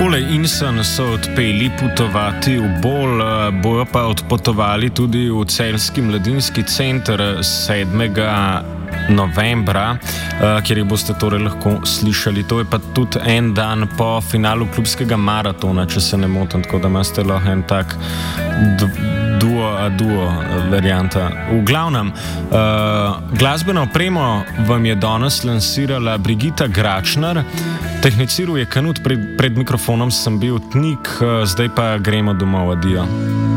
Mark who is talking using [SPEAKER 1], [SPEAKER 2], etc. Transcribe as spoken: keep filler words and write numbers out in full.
[SPEAKER 1] Takole Insen so odpeli potovati v Bol, bojo pa odpotovali tudi v Celjski mladinski center sedmega novembra, kjer jih boste torej lahko slišali. To je pa tudi en dan po finalu klubskega maratona, če se ne motim, tako da imate lahko en tak duo a duo varianta. V glavnem, glasbeno opremo vam je danes lansirala Brigita Gračner, tehniciral je Kanut, pred, pred mikrofonom sem bil Tnik, zdaj pa gremo domov, adijo.